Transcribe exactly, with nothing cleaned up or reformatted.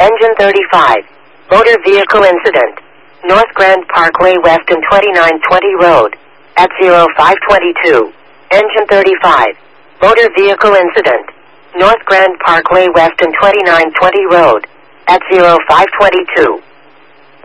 Engine thirty-five. Motor vehicle incident. North Grand Parkway West and twenty-nine twenty Road. At zero five twenty-two. Engine thirty-five. Motor vehicle incident. North Grand Parkway West and twenty-nine twenty Road. At zero five twenty-two.